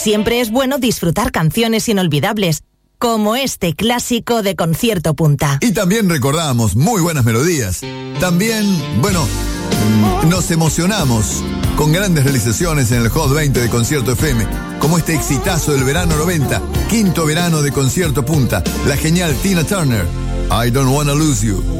siempre es bueno disfrutar canciones inolvidables, como este clásico de Concierto Punta. Y también recordamos muy buenas melodías. También, nos emocionamos con grandes realizaciones en el Hot 20 de Concierto FM, como este exitazo del verano 90, quinto verano de Concierto Punta, la genial Tina Turner, I Don't Wanna Lose You.